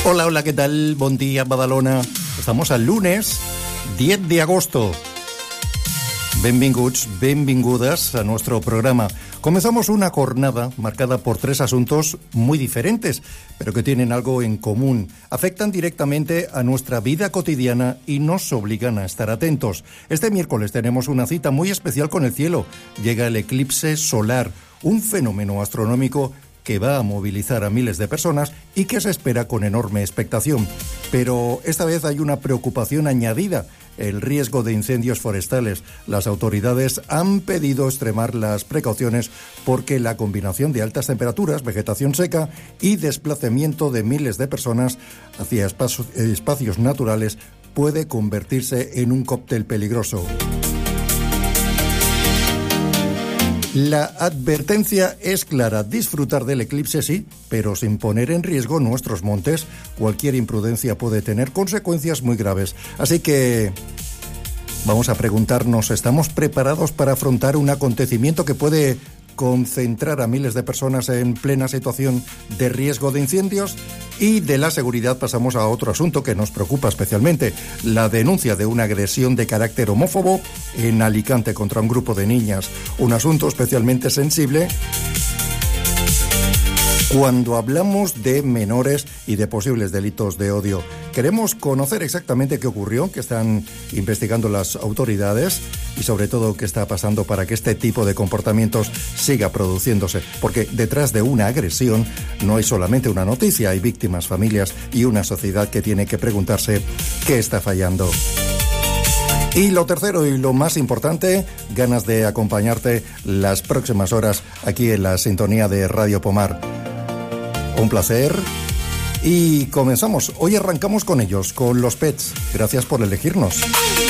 Hola, hola, ¿qué tal? Bon día, Badalona. Estamos al lunes 10 de agosto. Benvinguts, benvingudes a nuestro programa. Comenzamos una jornada marcada por 3 asuntos muy diferentes, pero que tienen algo en común. Afectan directamente a nuestra vida cotidiana y nos obligan a estar atentos. Este miércoles tenemos una cita muy especial con el cielo. Llega el eclipse solar, un fenómeno astronómico que va a movilizar a miles de personas y que se espera con enorme expectación. Pero esta vez hay una preocupación añadida: el riesgo de incendios forestales. Las autoridades han pedido extremar las precauciones porque la combinación de altas temperaturas, vegetación seca y desplazamiento de miles de personas hacia espacios naturales puede convertirse en un cóctel peligroso. La advertencia es clara: disfrutar del eclipse sí, pero sin poner en riesgo nuestros montes. Cualquier imprudencia puede tener consecuencias muy graves. Así que vamos a preguntarnos, ¿estamos preparados para afrontar un acontecimiento que puede concentrar a miles de personas en plena situación de riesgo de incendios? Y de la seguridad pasamos a otro asunto que nos preocupa especialmente: la denuncia de una agresión de carácter homófobo en Alicante contra un grupo de niñas. Un asunto especialmente sensible cuando hablamos de menores y de posibles delitos de odio. Queremos conocer exactamente qué ocurrió, qué están investigando las autoridades y sobre todo qué está pasando para que este tipo de comportamientos siga produciéndose. Porque detrás de una agresión no hay solamente una noticia, hay víctimas, familias y una sociedad que tiene que preguntarse qué está fallando. Y lo tercero y lo más importante, ganas de acompañarte las próximas horas aquí en la sintonía de Radio Pomar. Un placer. Y comenzamos. Hoy arrancamos con ellos, con los Pets. Gracias por elegirnos.